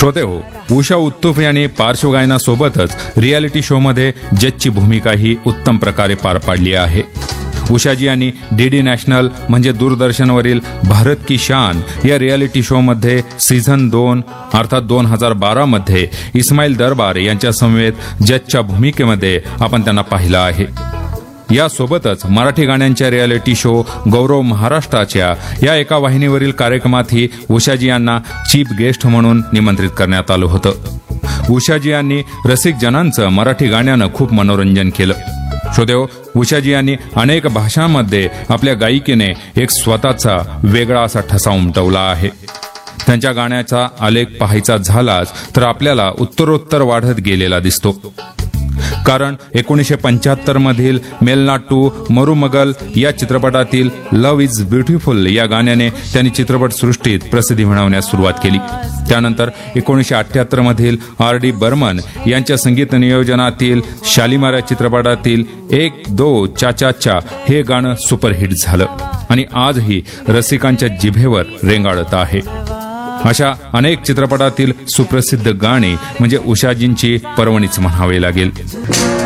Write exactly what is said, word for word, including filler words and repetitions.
श्रोते हो, उषा उत्तुप यांनी पार्श्वगायनासोबतच रियालिटी शो मध्ये जजची भूमिकाही उत्तम प्रकारे पार पाडली आहे. उषाजी यांनी डीडी नॅशनल म्हणजे दूरदर्शनवरील भारत की शान या रियालिटी शो मध्ये सीझन दोन अर्थात दोन हजार बारा मध्ये इस्माईल दरबार यांच्या समवेत जजच्या भूमिकेमध्ये आपण त्यांना पाहिलं आहे. यासोबतच मराठी गाण्यांच्या रियालिटी शो गौरव महाराष्ट्राच्या या एका वाहिनीवरील कार्यक्रमातही उषाजी यांना चीफ गेस्ट म्हणून निमंत्रित करण्यात आलं होतं. उषाजी यांनी रसिक जनांचं मराठी गाण्यानं खूप मनोरंजन केलं. श्रोतेहो, उषाजी यांनी अनेक भाषांमध्ये आपल्या गायिकेने एक स्वतःचा वेगळा असा ठसा उमटवला आहे. त्यांच्या गाण्याचा आलेख पाहायचा झालाच तर आपल्याला उत्तरोत्तर वाढत गेलेला दिसतो. कारण एकोणीसशे पंच्याहत्तर मधील मेलनाटू मरुमगल या चित्रपटातील लव्ह इज ब्युटिफुल या गाण्याने त्यांनी चित्रपटसृष्टीत प्रसिद्धी मिळवण्यास सुरुवात केली. त्यानंतर एकोणीसशे अठ्ठ्याहत्तर मधील आर डी बर्मन यांच्या संगीत नियोजनातील शालिमार या चित्रपटातील एक दो चा चा चा हे गाणं सुपरहिट झालं आणि आजही रसिकांच्या जिभेवर रेंगाळत आहे. अशा अनेक चित्रपटातील सुप्रसिद्ध गाणी म्हणजे उषाजींची पर्वणीच म्हणावे लागेल.